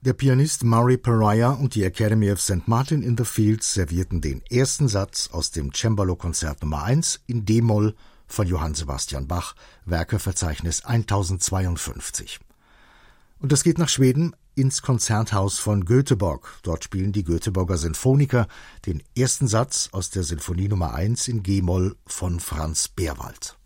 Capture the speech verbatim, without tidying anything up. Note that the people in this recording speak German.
Der Pianist Murray Pariah und die Academy of Saint Martin in the Fields servierten den ersten Satz aus dem Cembalo-Konzert Nummer eins in D-Moll von Johann Sebastian Bach, Werkeverzeichnis tausendzweiundfünfzig. Und das geht nach Schweden ins Konzerthaus von Göteborg. Dort spielen die Göteborger Sinfoniker den ersten Satz aus der Sinfonie Nummer eins in G-Moll von Franz Berwald.